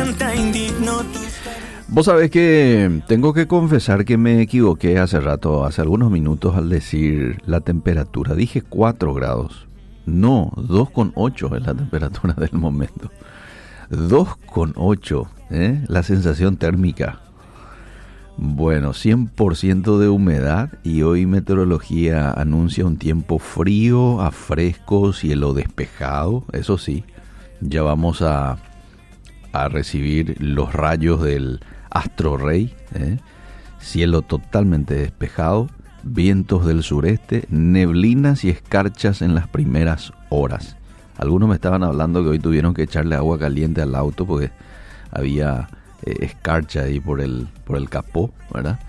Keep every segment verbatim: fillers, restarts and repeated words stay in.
canta indigno. Vos sabés que tengo que confesar que me equivoqué hace rato, hace algunos minutos al decir la temperatura. Dije cuatro grados. No, dos coma ocho es la temperatura del momento. dos coma ocho, ¿eh? La sensación térmica. Bueno, cien por ciento de humedad y hoy meteorología anuncia un tiempo frío a fresco, cielo despejado. Eso sí, ya vamos a, a recibir los rayos del astro rey, ¿eh? Cielo totalmente despejado, vientos del sureste, neblinas y escarchas en las primeras horas. Algunos me estaban hablando que hoy tuvieron que echarle agua caliente al auto porque había eh, escarcha ahí por el, por el capó, ¿verdad?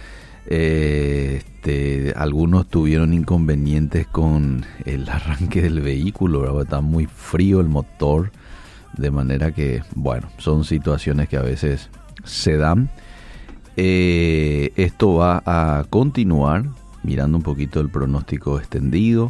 Eh, este, algunos tuvieron inconvenientes con el arranque del vehículo, ¿verdad? Está muy frío el motor, de manera que, bueno, son situaciones que a veces se dan. Eh, esto va a continuar, mirando un poquito el pronóstico extendido.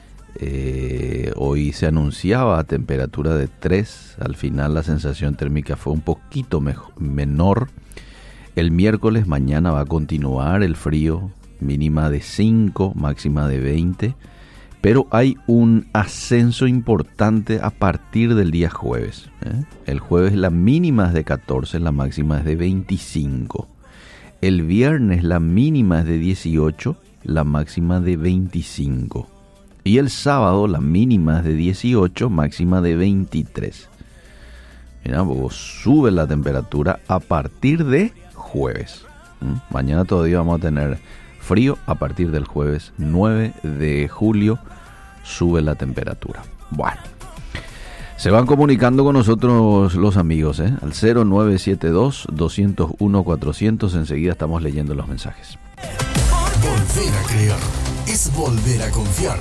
Eh, hoy se anunciaba temperatura de tres, al final la sensación térmica fue un poquito mejor, menor. El miércoles, mañana, va a continuar el frío, mínima de cinco, máxima de veinte, pero hay un ascenso importante a partir del día jueves, ¿eh? El jueves la mínima es de catorce, la máxima es de veinticinco. El viernes la mínima es de dieciocho, la máxima de veinticinco. Y el sábado la mínima es de dieciocho, máxima de veintitrés. Mira, pues sube la temperatura a partir de jueves. ¿Mm? Mañana todavía vamos a tener frío. A partir del jueves nueve de julio sube la temperatura. Bueno, se van comunicando con nosotros los amigos, ¿eh? Al cero nueve siete dos, dos cero uno, cuatrocientos. Enseguida estamos leyendo los mensajes. Volver a creer es volver a confiar.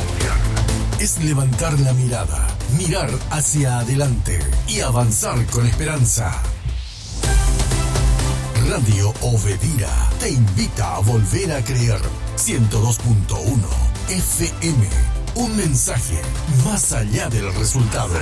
Es levantar la mirada, mirar hacia adelante y avanzar con esperanza. Radio Obedira te invita a volver a creer. ciento dos punto uno F M. Un mensaje más allá del resultado.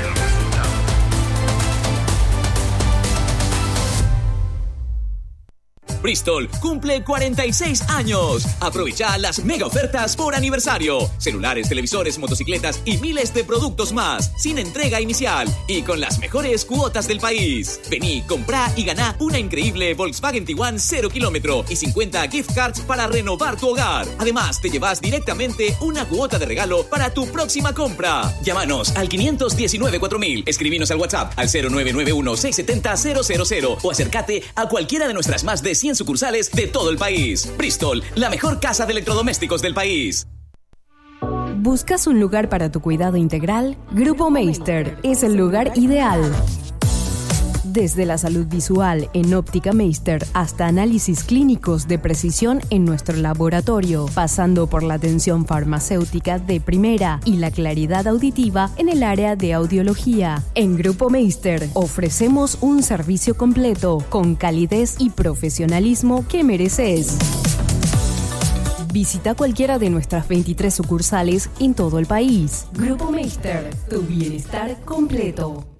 Bristol cumple cuarenta y seis años. Aprovecha las mega ofertas por aniversario. Celulares, televisores, motocicletas y miles de productos más. Sin entrega inicial y con las mejores cuotas del país. Vení, comprá y ganá una increíble Volkswagen Tiguan cero kilómetro y cincuenta gift cards para renovar tu hogar. Además, te llevas directamente una cuota de regalo para tu próxima compra. Llámanos al quinientos diecinueve cuatro mil. Escribinos al WhatsApp al cero nueve nueve uno, seis siete cero, cero cero cero o acércate a cualquiera de nuestras más de cien sucursales de todo el país. Bristol, la mejor casa de electrodomésticos del país. ¿Buscas un lugar para tu cuidado integral? Grupo Meister es el lugar ideal. Desde la salud visual en Óptica Meister hasta análisis clínicos de precisión en nuestro laboratorio, pasando por la atención farmacéutica de primera y la claridad auditiva en el área de audiología. En Grupo Meister ofrecemos un servicio completo con calidez y profesionalismo que mereces. Visita cualquiera de nuestras veintitrés sucursales en todo el país. Grupo Meister, tu bienestar completo.